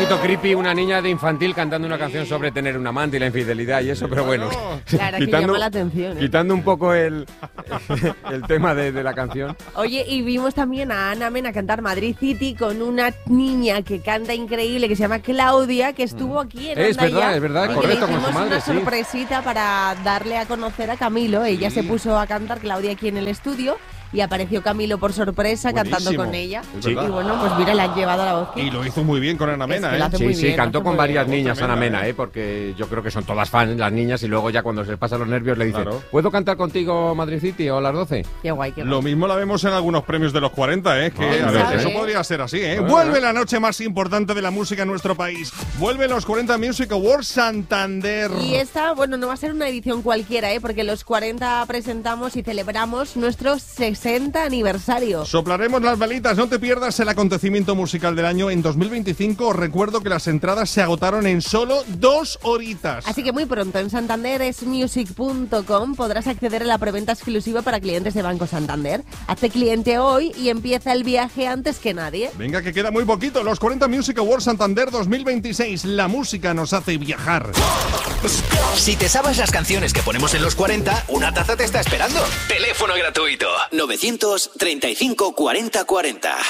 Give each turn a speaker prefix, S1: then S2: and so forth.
S1: poquito creepy una niña de infantil cantando una canción sobre tener un amante y la infidelidad y eso, pero bueno.
S2: Claro, que llama la atención.
S1: Quitando un poco el tema de la canción.
S2: Oye, y vimos también a Ana Mena cantar Madrid City con una niña que canta increíble, que se llama Claudia, que estuvo aquí en
S1: Es verdad, correcto, con su madre,
S2: una sorpresita para darle a conocer a Camilo. Ella se puso a cantar, Claudia, aquí en el estudio. Y apareció Camilo por sorpresa cantando con ella.
S1: Sí.
S2: Y bueno, pues mira, le han llevado la voz.
S3: Y lo hizo muy bien con Ana Mena,
S1: Sí, cantó con varias niñas Ana Mena, porque yo creo que son todas fans las niñas y luego ya cuando se pasan los nervios le dicen, ¿puedo cantar contigo Madrid City o a las 12?
S2: Qué guay, qué guay.
S3: Lo mismo la vemos en algunos premios de los 40, que a ver, eso podría ser así, Vuelve la noche más importante de la música en nuestro país. Vuelve los 40 Music Awards Santander.
S2: Y esta, bueno, no va a ser una edición cualquiera, porque los 40 presentamos y celebramos nuestro 60 aniversario.
S3: Soplaremos las velitas, no te pierdas el acontecimiento musical del año en 2025. Os recuerdo que las entradas se agotaron en solo 2 horitas.
S2: Así que muy pronto en santanderesmusic.com podrás acceder a la preventa exclusiva para clientes de Banco Santander. Hazte cliente hoy y empieza el viaje antes que nadie.
S3: Venga, que queda muy poquito. Los 40 Music Awards Santander 2026. La música nos hace viajar.
S4: Si te sabes las canciones que ponemos en los 40, una taza te está esperando. Teléfono gratuito 935 40 40.